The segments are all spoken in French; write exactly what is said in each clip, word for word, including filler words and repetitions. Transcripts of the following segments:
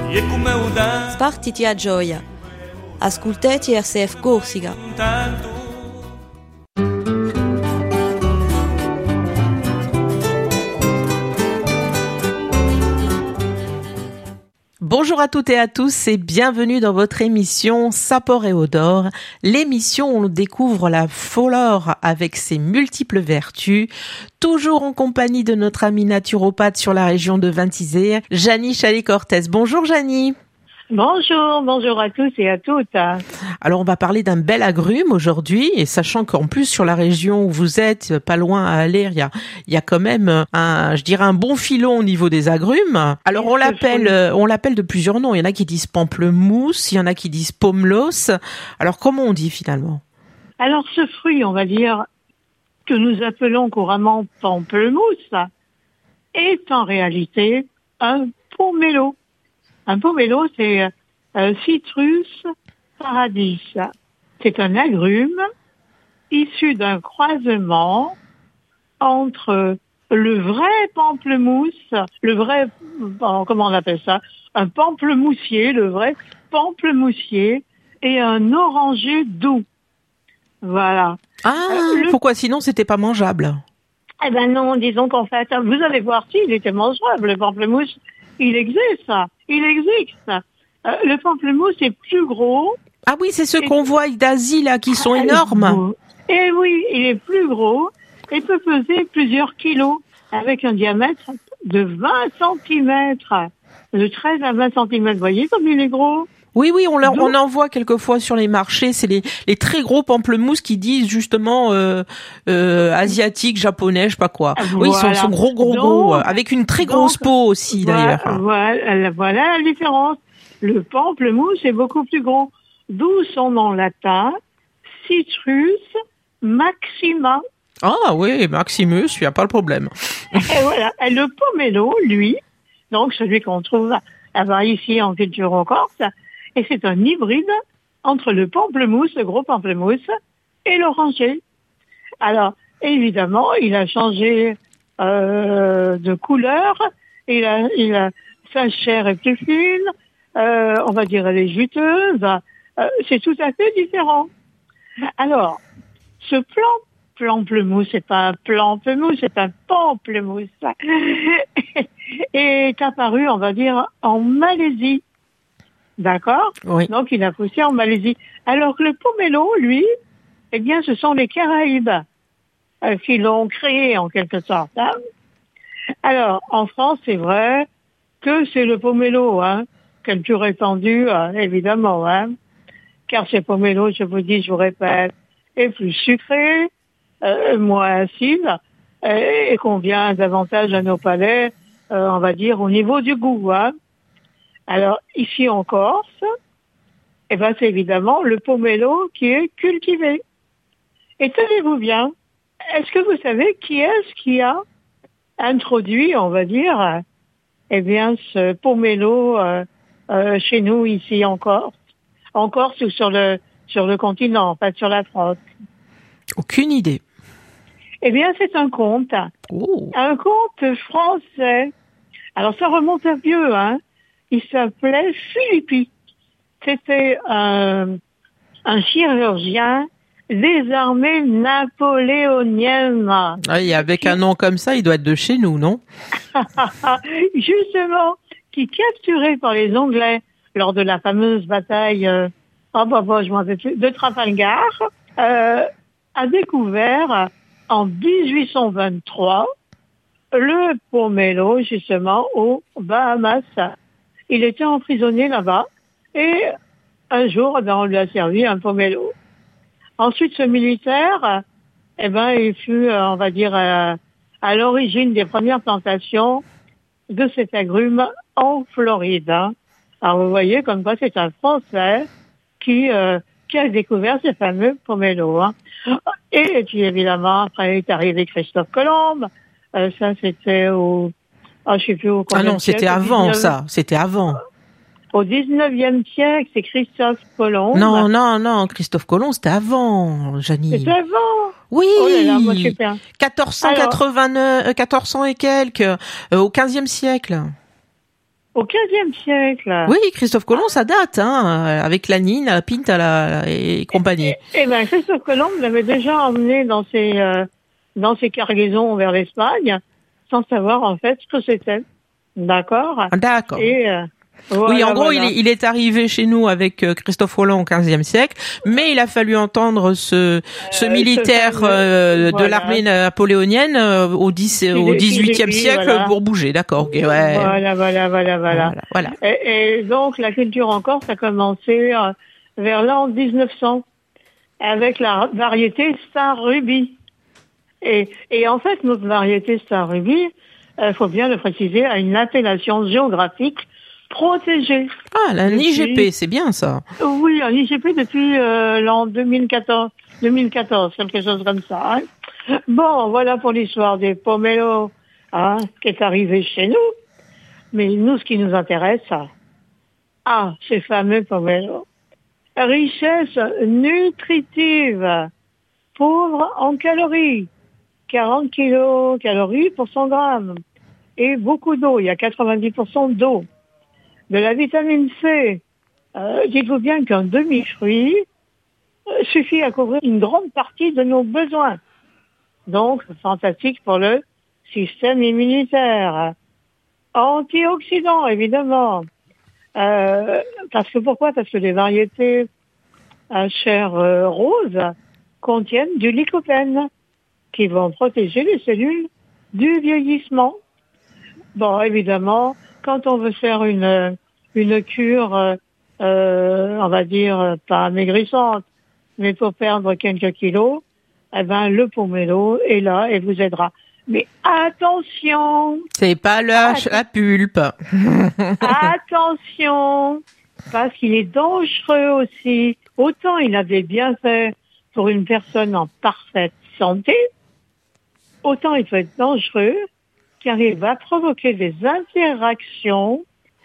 Spartiti a gioia. Ascoltati R C F Corsica. Bonjour à toutes et à tous et bienvenue dans votre émission Sapor et Odor, l'émission où on découvre la flore avec ses multiples vertus, toujours en compagnie de notre amie naturopathe sur la région de Ventiseri, Janie Chalet-Cortez. Bonjour Janie. Bonjour, bonjour à tous et à toutes. Alors on va parler d'un bel agrume aujourd'hui, et sachant qu'en plus sur la région où vous êtes, pas loin à Aller, il y a, il y a quand même un, je dirais un bon filon au niveau des agrumes. Alors on l'appelle, on l'appelle de plusieurs noms. Il y en a qui disent pamplemousse, il y en a qui disent pomelos. Alors comment on dit finalement? Alors ce fruit, on va dire, que nous appelons couramment pamplemousse, est en réalité un pomelo. Un pomelo, c'est un Citrus paradis. C'est un agrume issu d'un croisement entre le vrai pamplemousse, le vrai, comment on appelle ça, un pamplemoussier, le vrai pamplemoussier, et un oranger doux. Voilà. Ah, euh, le... pourquoi sinon c'était pas mangeable? Eh ben non, disons qu'en fait, vous allez voir si il était mangeable, le pamplemousse. Il existe, il existe. Euh, le pamplemousse est plus gros. Ah oui, c'est ceux et... qu'on voit d'Asie là, qui sont ah, énormes. Et oui, il est plus gros et peut peser plusieurs kilos, avec un diamètre de vingt centimètres, de treize à vingt centimètres. Vous voyez comme il est gros? Oui, oui, on, on en voit quelquefois sur les marchés. C'est les, les très gros pamplemousses qui disent justement euh, euh, asiatiques, japonais, je sais pas quoi. Voilà. Oui, ils sont, sont gros, gros, donc, gros, avec une très grosse donc, peau aussi voilà, d'ailleurs. Voilà, voilà la différence. Le pamplemousse est beaucoup plus gros. D'où son nom latin, Citrus maxima. Ah oui, Maximus, il n'y a pas le problème. Et voilà, et le pomelo, lui, donc celui qu'on trouve avoir ici en culture en Corse, et c'est un hybride entre le pamplemousse, le gros pamplemousse, et l'oranger. Alors, évidemment, il a changé euh, de couleur, il a, il a, sa chair est plus fine, euh, on va dire elle est juteuse, euh, c'est tout à fait différent. Alors, ce plan pamplemousse, c'est pas un pamplemousse, c'est un pamplemousse, est apparu, on va dire, en Malaisie. D'accord? Oui. Donc, il a poussé en Malaisie. Alors que le pomelo, lui, eh bien, ce sont les Caraïbes euh, qui l'ont créé, en quelque sorte. Hein. Alors, en France, c'est vrai que c'est le pomelo, hein, qui est le plus répandu, hein, évidemment, hein. Car ce pomelo, je vous dis, je vous répète, est plus sucré, euh, moins acide, euh, et convient davantage à nos palais, euh, on va dire, au niveau du goût, hein. Alors, ici en Corse, eh ben, c'est évidemment le pomelo qui est cultivé. Et tenez-vous bien, est-ce que vous savez qui est-ce qui a introduit, on va dire, eh bien, ce pomelo euh, euh, chez nous, ici en Corse, en Corse ou sur le, sur le continent, pas sur la France? Aucune idée. Eh bien, c'est un conte. Oh. Un conte français. Alors, ça remonte à vieux, hein. Il s'appelait Philippi. C'était euh, un chirurgien des armées napoléoniennes. Ah, et avec un nom comme ça, il doit être de chez nous, non? Justement, qui capturé par les Anglais lors de la fameuse bataille, euh, oh bah, bah, je m'en rappelle plus, de Trafalgar, euh, a découvert en dix-huit cent vingt-trois le pomelo, justement, aux Bahamas. Il était emprisonné là-bas et un jour, eh ben, on lui a servi un pomelo. Ensuite, ce militaire, eh ben, il fut, on va dire, à, à l'origine des premières plantations de cet agrume en Floride. Hein. Alors, vous voyez, comme quoi c'est un Français qui, euh, qui a découvert ce fameux pomelo. Hein. Et, et puis, évidemment, après est arrivé Christophe Colomb. Euh, ça, c'était au... Ah, je sais plus au ah non, c'était avant dix-neuvième... ça, c'était avant. Au dix-neuvième siècle, c'est Christophe Colomb. Non, non, non, Christophe Colomb, c'était avant, Janie. C'était avant. Oui, oh là là, moi, je suis bien. quatorze cent quatre-vingt-neuf, Alors... quatorze cents et quelques, euh, au quinzième siècle. au quinzième siècle. Oui, Christophe Colomb, ça date, hein, avec la Nine, la Pinte à la, et compagnie. Eh bien, Christophe Colomb l'avait déjà emmené dans ses, euh, dans ses cargaisons vers l'Espagne, sans savoir en fait ce que c'était. D'accord. D'accord. Et, euh, voilà, oui, en gros, voilà. il, est, il est arrivé chez nous avec euh, Christophe Colomb au quinzième siècle, mais il a fallu entendre ce, ce Euh, militaire ce fameux, euh, voilà. de l'armée napoléonienne euh, au, dix, au dix-huitième siècle voilà. pour bouger. D'accord, ok, ouais. Voilà, voilà, voilà, voilà. voilà, voilà. Et, et donc, la culture en Corse a commencé euh, vers l'an dix-neuf cents avec la variété Star Ruby. Et, et en fait, notre variété Star Ruby, il faut bien le préciser, a une appellation géographique protégée. Ah, la Depuis- I G P, c'est bien ça. Oui, un I G P depuis euh, l'an deux mille quatorze, deux mille quatorze, quelque chose comme ça. Hein. Bon, voilà pour l'histoire des pomelos, hein, qui est arrivé chez nous. Mais nous, ce qui nous intéresse, ah, ces fameux pomelos. Richesse nutritive, pauvre en calories, quarante kilocalories pour cent grammes. Et beaucoup d'eau, il y a quatre-vingt-dix pour cent d'eau. De la vitamine C, euh, dites-vous bien qu'un demi-fruit euh, suffit à couvrir une grande partie de nos besoins. Donc, fantastique pour le système immunitaire. Antioxydants, évidemment. Euh, parce que pourquoi? Parce que les variétés à chair euh, rose contiennent du lycopène qui vont protéger les cellules du vieillissement. Bon, évidemment, quand on veut faire une une cure, euh, euh, on va dire pas amaigrissante, mais pour perdre quelques kilos, eh ben le pomelo est là et vous aidera. Mais attention, C'est pas la, Attends. la pulpe. attention, parce qu'il est dangereux aussi. Autant il a des bienfaits pour une personne en parfaite santé, autant il peut être dangereux car il va provoquer des interactions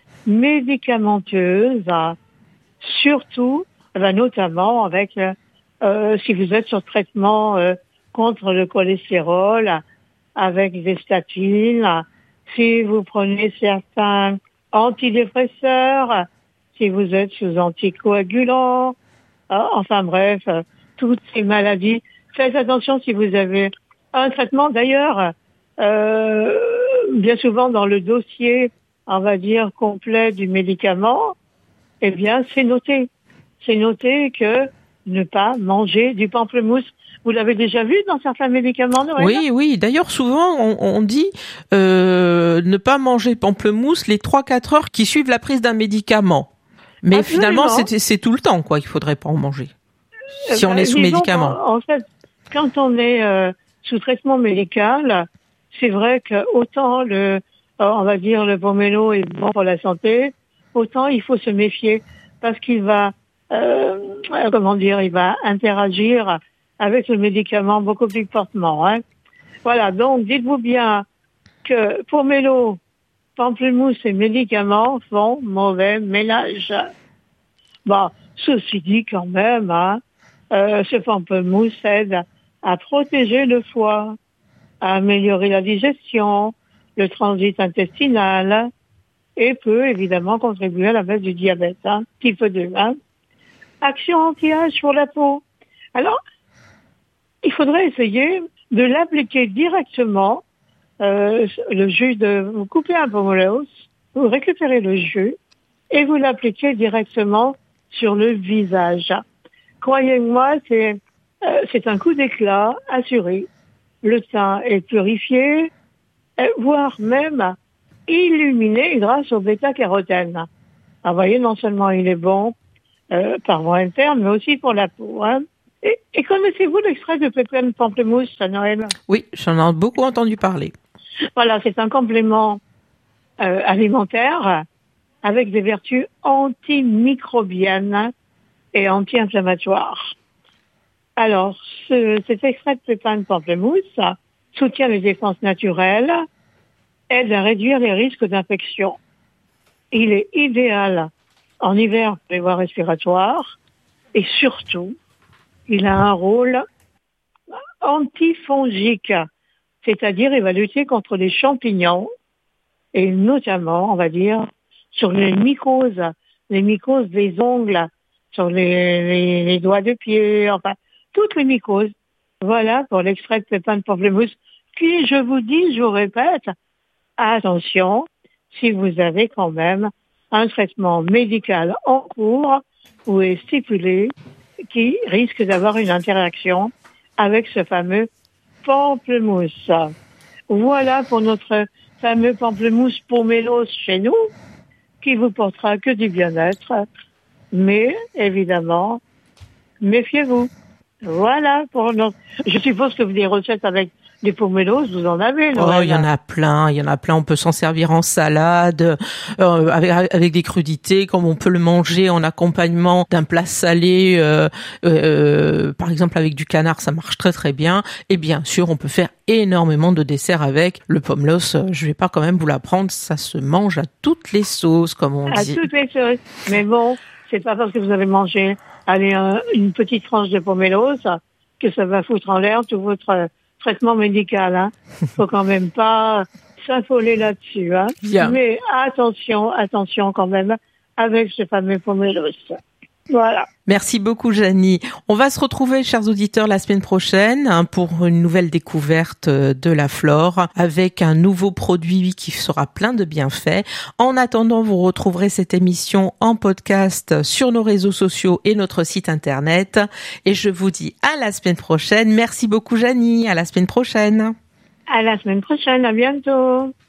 médicamenteuses, hein, surtout, eh ben, notamment avec, euh, si vous êtes sur traitement euh, contre le cholestérol, avec des statines, si vous prenez certains antidépresseurs, si vous êtes sous anticoagulants, hein, enfin bref, euh, toutes ces maladies. Faites attention si vous avez un traitement. D'ailleurs, euh, bien souvent dans le dossier, on va dire, complet du médicament, eh bien, c'est noté. C'est noté que ne pas manger du pamplemousse. Vous l'avez déjà vu dans certains médicaments, Noël? Oui, oui. D'ailleurs, souvent, on, on dit euh, ne pas manger pamplemousse les trois quatre heures qui suivent la prise d'un médicament. Mais Absolument. finalement, c'est, c'est tout le temps, quoi. Il faudrait pas en manger. Si Euh, on est sous disons médicament. qu'en- En fait, quand on est euh, sous traitement médical, c'est vrai que autant le, euh, on va dire, le pomelo est bon pour la santé, autant il faut se méfier parce qu'il va, euh, euh, comment dire, il va interagir avec le médicament beaucoup plus fortement. Hein. Voilà, donc dites-vous bien que pomelo, pamplemousse et médicaments font mauvais ménage. Bon, ceci dit quand même, hein, euh, ce pamplemousse aide à protéger le foie, à améliorer la digestion, le transit intestinal et peut évidemment contribuer à la baisse du diabète, hein, type deux. Hein. Action anti-âge pour la peau. Alors, il faudrait essayer de l'appliquer directement, euh, le jus de... Vous coupez un pomelo, vous récupérez le jus et vous l'appliquez directement sur le visage. Croyez-moi, c'est euh, c'est un coup d'éclat assuré. Le teint est purifié, euh, voire même illuminé grâce au bêta-carotène. Alors, vous voyez, non seulement il est bon euh, par voie interne, mais aussi pour la peau. Hein. Et, et connaissez-vous l'extrait de pépins pamplemousse à Noël? Oui, j'en ai beaucoup entendu parler. Voilà, c'est un complément euh, alimentaire avec des vertus antimicrobiennes et anti-inflammatoires. Alors, ce, cet extrait de pépins de pamplemousse soutient les défenses naturelles, aide à réduire les risques d'infection. Il est idéal en hiver pour les voies respiratoires et surtout, il a un rôle antifongique, c'est-à-dire il va lutter contre les champignons et notamment, on va dire, sur les mycoses, les mycoses des ongles, sur les, les, les doigts de pied, enfin, toutes les mycoses. Voilà pour l'extrait de pépins de pamplemousse qui, je vous dis, je vous répète, attention, si vous avez quand même un traitement médical en cours ou est stipulé qui risque d'avoir une interaction avec ce fameux pamplemousse. Voilà pour notre fameux pamplemousse pomelos chez nous, qui vous portera que du bien-être. Mais, évidemment, méfiez-vous. Voilà pour notre... Je suppose que vous des recettes avec des pomelos, vous en avez, non? Oh, il y en a plein, il y en a plein. On peut s'en servir en salade, euh, avec, avec des crudités, comme on peut le manger en accompagnement d'un plat salé, euh, euh, par exemple avec du canard, ça marche très très bien. Et bien sûr, on peut faire énormément de desserts avec le pomelos. Je vais pas quand même vous l'apprendre, ça se mange à toutes les sauces, comme on à dit. À toutes les sauces. Mais bon, c'est pas parce que vous avez mangé, allez, un, une petite tranche de pomelos que ça va foutre en l'air tout votre traitement médical, hein. Faut quand même pas s'affoler là-dessus, hein. Bien. Mais attention, attention quand même avec ce fameux pomelos. Voilà. Merci beaucoup, Janie. On va se retrouver, chers auditeurs, la semaine prochaine hein, pour une nouvelle découverte de la flore avec un nouveau produit qui sera plein de bienfaits. En attendant, vous retrouverez cette émission en podcast sur nos réseaux sociaux et notre site internet. Et je vous dis à la semaine prochaine. Merci beaucoup, Janie. À la semaine prochaine. À la semaine prochaine. À bientôt.